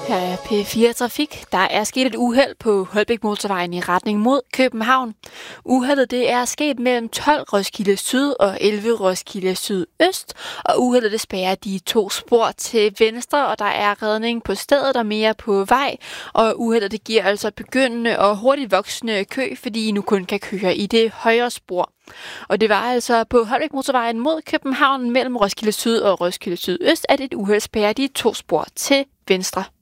Her er P4 Trafik. Der er sket et uheld på Holbæk Motorvejen i retning mod København. Uheldet det er sket mellem 12 Roskilde Syd og 11 Roskilde Sydøst, og uheldet det spærrer de 2 spor til venstre, og der er redning på stedet og mere på vej. Og uheldet det giver altså begyndende og hurtigt voksende kø, fordi I nu kun kan køre i det højre spor. Og det var altså på Holbæk Motorvejen mod København mellem Roskilde Syd og Roskilde Sydøst, at et uheld spærrer de 2 spor til venstre.